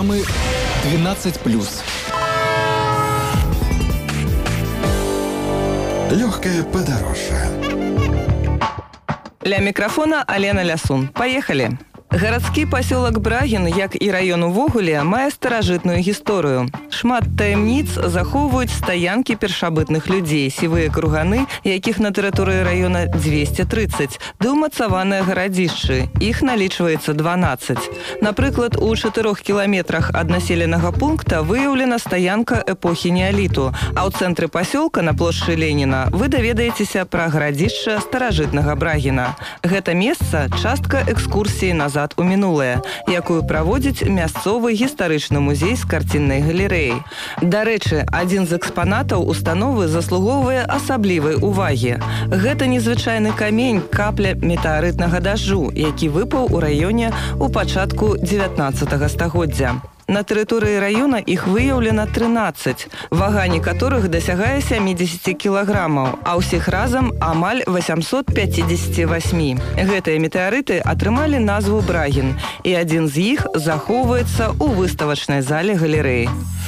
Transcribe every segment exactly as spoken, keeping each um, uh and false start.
программы двенадцать плюс. Легкое подорожье. Ля микрофона Алена Лясун. Поехали! Гарадскі пасёлак Брагін, як і раён увогуле, мае старажытную гісторыю. Шмат таямніц захоўваюць стаянкі першабытных людзей, сівыя круганы, якіх на тэрыторыі раёна дзвесце трыццаць, ды ўмацаваныя гарадзішчы. Іх налічваецца дванаццаць. Напрыклад, у чатырох кіламетрах ад населенага пункта выяўлена стаянка эпохі неаліту, а ў цэнтры пасёлка на плошчы Леніна вы даведаецеся пра гарадзішча старажытнага Брагіна. Гэта месца частка экскурсіі назад у мінулае, якую праводзіць мясцовы гістарычны музей з карціннай галерэяй. Дарэчы, адзін з экспанатаў установы заслугоўвае асаблівай увагі. Гэта незвычайны камень, капля метэарытнага дажджу, які выпаў у раёне ў пачатку дзевятнаццатага стагоддзя. На тэрыторыі раёна іх выяўлена трынаццаць, вага некаторых дасягае сямідзесят кілаграмаў, а ўсіх разам амаль восемьсот пятьдесят восемь. Гэтыя метэарыты атрымалі назву Брагін, і адзін з іх захоўваецца ў выставачнай зале галерэі.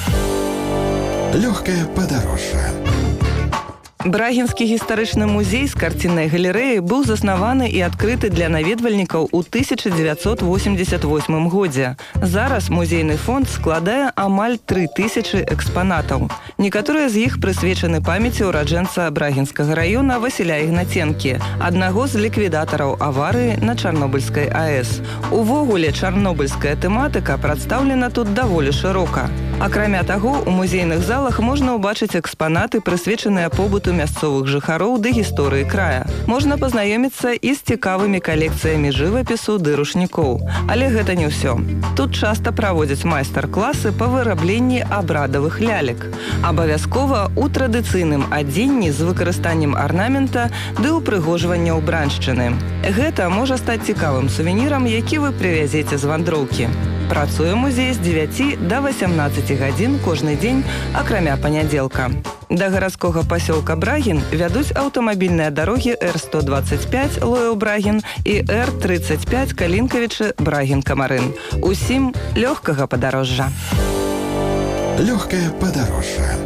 Легкое подорожье. Брагінскі гістарычны музей з карціннай галерэі быў заснаваны і адкрыты для наведвальнікаў у тысяча дзевяцьсот восемьдесят восьмым годзе. Зараз музейны фонд складае амаль тры тысячы экспанатаў. Некаторыя з іх прысвечаны памяці ўраджэнца Брагінскага раёна Васіля Ігнаценкі, аднаго з ліквідатараў аварыі на Чарнобыльскай АЭС. Увогуле, чарнобыльская тэматыка прадстаўлена тут даволі шырока. Акрамя таго, у музейных залах можна ўбачыць экспанаты, прысвечаныя побыту мясцовых жыхароў ды гісторыі края. Можна пазнаёміцца і з цікавымі калекцыямі жывапісу ды рушнікоў. Але гэта не ўсё. Тут часта праводзяць майстар-класы па вырабленні абрадавых лялек. Абавязкова ў традыцыйным адзенні з выкарыстаннем арнамента ды ўпрыгожвання ўбраншчыны. Гэта можа стаць цікавым сувенірам, які вы прывязеце з вандроўкі. Працуе музей з дзевяці да васямнаццаці гадзін кожны дзень, акрамя панядзелка. Да гарадскога пасёлка Брагін вядуць аўтамабільныя дарогі Р сто двадцать пять Лоеў-Брагін і Р тридцать пять Калінкавічы-Брагін-Камарын. Усім лёгкага падарожжа. Легкое подорожье.